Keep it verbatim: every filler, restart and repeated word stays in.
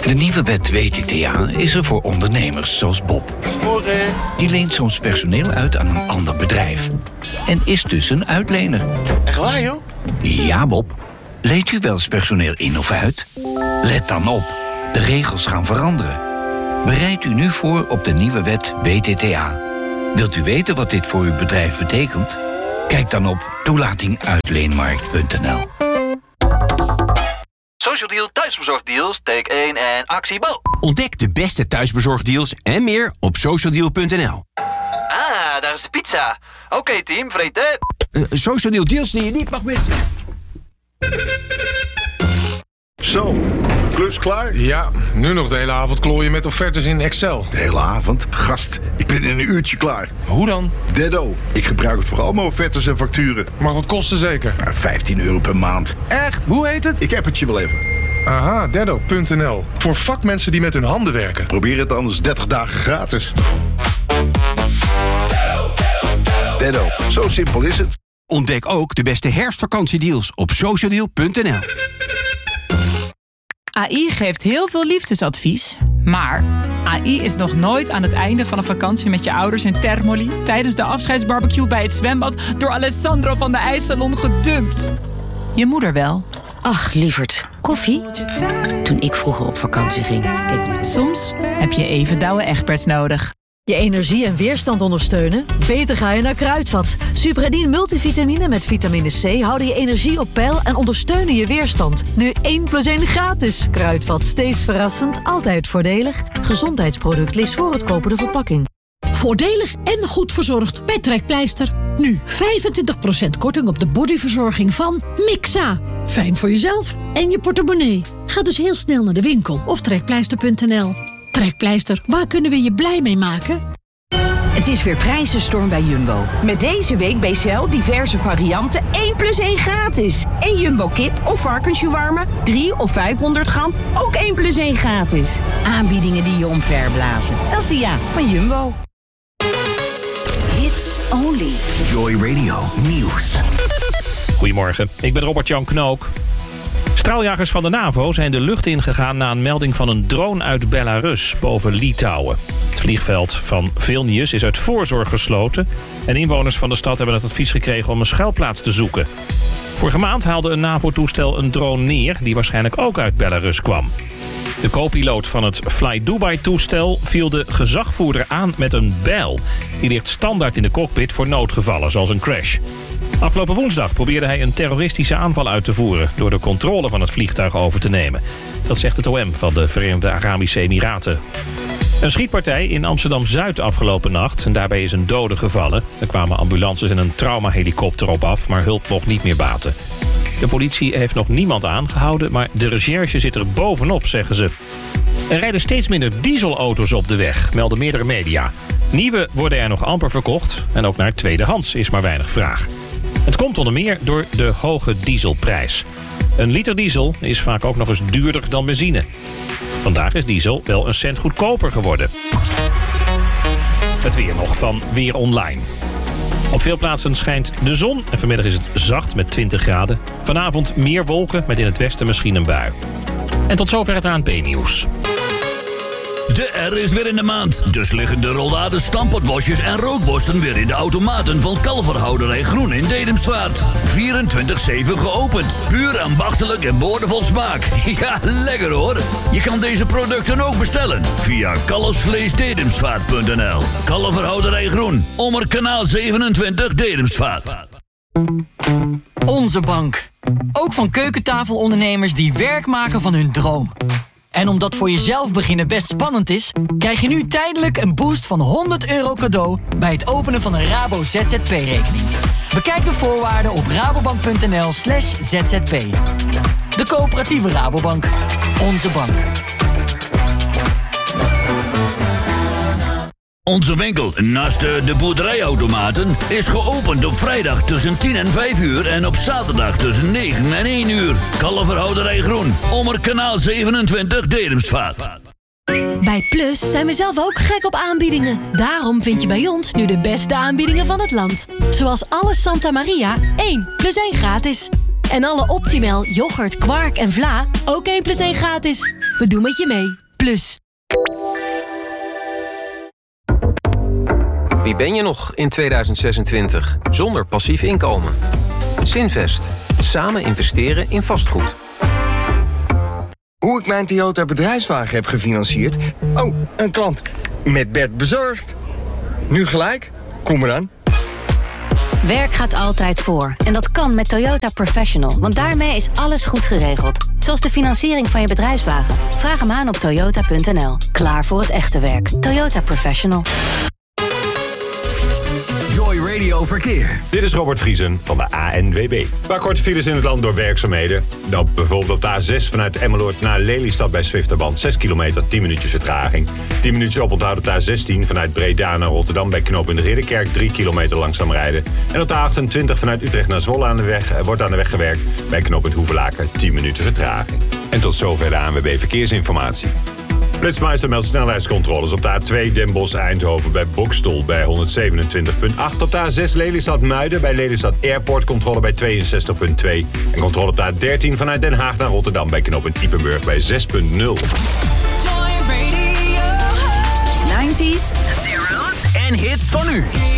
De nieuwe wet W T T A is er voor ondernemers zoals Bob. Morgen. Die leent soms personeel uit aan een ander bedrijf. En is dus een uitlener. Echt waar, joh? Ja, Bob. Leent u wel eens personeel in of uit? Let dan op. De regels gaan veranderen. Bereid u nu voor op de nieuwe wet W T T A. Wilt u weten wat dit voor uw bedrijf betekent? Kijk dan op toelating uitleenmarkt punt n l. Social Deal thuisbezorgdeals, take één en actie Bo. Ontdek de beste thuisbezorgdeals en meer op socialdeal punt n l. Ah, daar is de pizza. Oké okay, team, vreten. Uh, Socialdeal deals die je niet mag missen. Zo, klus klaar? Ja, nu nog de hele avond klooien met offertes in Excel. De hele avond? Gast, ik ben in een uurtje klaar. Hoe dan? Deddo. Ik gebruik het voor al mijn offertes en facturen. Mag wat kosten zeker? Nou, vijftien euro per maand. Echt? Hoe heet het? Ik heb het je wel even. Aha, deddo punt n l. Voor vakmensen die met hun handen werken. Probeer het anders dertig dagen gratis. Deddo, zo simpel is het. Ontdek ook de beste herfstvakantiedeals op socialdeal punt n l. A I geeft heel veel liefdesadvies, maar A I is nog nooit aan het einde van een vakantie met je ouders in Termoli tijdens de afscheidsbarbecue bij het zwembad door Alessandro van de IJssalon gedumpt. Je moeder wel. Ach, lieverd. Koffie? Toen ik vroeger op vakantie ging. Kijk. Soms heb je even Douwe Egberts nodig. Je energie en weerstand ondersteunen? Beter ga je naar Kruidvat. Supradin multivitamine met vitamine C houden je energie op peil en ondersteunen je weerstand. Nu één plus één gratis. Kruidvat, steeds verrassend, altijd voordelig. Gezondheidsproduct, lees voor het kopen de verpakking. Voordelig en goed verzorgd bij Trekpleister. Nu vijfentwintig procent korting op de bodyverzorging van Mixa. Fijn voor jezelf en je portemonnee. Ga dus heel snel naar de winkel of trekpleister punt n l. Trekpleister, waar kunnen we je blij mee maken? Het is weer prijzenstorm bij Jumbo. Met deze week bij Shell diverse varianten één plus één gratis. En Jumbo kip of varkensjewarma, drie of vijfhonderd gram, ook één plus één gratis. Aanbiedingen die je omverblazen. Dat is de ja van Jumbo. Hits only. Joy Radio Nieuws. Goedemorgen, ik ben Robert-Jan Knook. Straaljagers van de NAVO zijn de lucht ingegaan na een melding van een drone uit Belarus boven Litouwen. Het vliegveld van Vilnius is uit voorzorg gesloten en inwoners van de stad hebben het advies gekregen om een schuilplaats te zoeken. Vorige maand haalde een NAVO-toestel een drone neer die waarschijnlijk ook uit Belarus kwam. De co-piloot van het Fly Dubai-toestel viel de gezagvoerder aan met een bijl. Die ligt standaard in de cockpit voor noodgevallen, zoals een crash. Afgelopen woensdag probeerde hij een terroristische aanval uit te voeren door de controle van het vliegtuig over te nemen. Dat zegt het O M van de Verenigde Arabische Emiraten. Een schietpartij in Amsterdam-Zuid afgelopen nacht en daarbij is een dode gevallen. Er kwamen ambulances en een traumahelikopter op af, maar hulp mocht niet meer baten. De politie heeft nog niemand aangehouden, maar de recherche zit er bovenop, zeggen ze. Er rijden steeds minder dieselauto's op de weg, melden meerdere media. Nieuwe worden er nog amper verkocht en ook naar tweedehands is maar weinig vraag. Het komt onder meer door de hoge dieselprijs. Een liter diesel is vaak ook nog eens duurder dan benzine. Vandaag is diesel wel een cent goedkoper geworden. Het weer nog van Weer Online. Op veel plaatsen schijnt de zon en vanmiddag is het zacht met twintig graden. Vanavond meer wolken met in het westen misschien een bui. En tot zover het A N P-nieuws. De R is weer in de maand, dus liggen de rollade stampotworstjes en rookworsten weer in de automaten van Kalverhouderij Groen in Dedemsvaart. vierentwintig zeven geopend, puur ambachtelijk en boordevol smaak. Ja, lekker hoor. Je kan deze producten ook bestellen via kalfsvleesdedemsvaart punt n l. Kalverhouderij Groen, Ommer Kanaal zevenentwintig Dedemsvaart. Onze bank. Ook van keukentafelondernemers die werk maken van hun droom. En omdat voor jezelf beginnen best spannend is, krijg je nu tijdelijk een boost van honderd euro cadeau bij het openen van een Rabo Z Z P-rekening. Bekijk de voorwaarden op rabobank punt n l slash z z p. De coöperatieve Rabobank. Onze bank. Onze winkel naast de, de boerderijautomaten is geopend op vrijdag tussen tien en vijf uur en op zaterdag tussen negen en één uur. Kalverhouderij Groen, Ommer Kanaal zevenentwintig Dedemsvaart. Bij Plus zijn we zelf ook gek op aanbiedingen. Daarom vind je bij ons nu de beste aanbiedingen van het land. Zoals alle Santa Maria één plus één gratis. En alle Optimal, yoghurt, kwark en vla ook één plus één gratis. We doen met je mee. Plus. Wie ben je nog in tweeduizend zesentwintig zonder passief inkomen? Zinvest. Samen investeren in vastgoed. Hoe ik mijn Toyota bedrijfswagen heb gefinancierd? Oh, een klant. Met Bert bezorgd. Nu gelijk? Kom eraan. Werk gaat altijd voor. En dat kan met Toyota Professional. Want daarmee is alles goed geregeld. Zoals de financiering van je bedrijfswagen. Vraag hem aan op toyota punt n l. Klaar voor het echte werk. Toyota Professional. Joy Radio Verkeer. Dit is Robert Vriesen van de A N W B. Waar korte files in het land door werkzaamheden. Nou, bijvoorbeeld op de A zes vanuit Emmeloord naar Lelystad bij Zwifterband. zes kilometer, tien minuutjes vertraging. tien minuutjes oponthoud op de A zestien vanuit Breda naar Rotterdam bij knooppunt Ridderkerk. drie kilometer langzaam rijden. En op de A achtentwintig vanuit Utrecht naar Zwolle aan de weg, wordt aan de weg gewerkt. Bij knooppunt Hoevelaken, tien minuten vertraging. En tot zover de A N W B Verkeersinformatie. Flitsmeister meldt snelheidscontroles op de A twee Den Bosch-Eindhoven bij Bokstel bij honderdzevenentwintig komma acht. Op de A zes Lelystad-Muiden bij Lelystad Airport controle bij tweeënzestig komma twee. En controle op de A dertien vanuit Den Haag naar Rotterdam bij knooppunt Ypenburg bij zes komma nul. Joy Radio. nineties, zeros en hits van nu.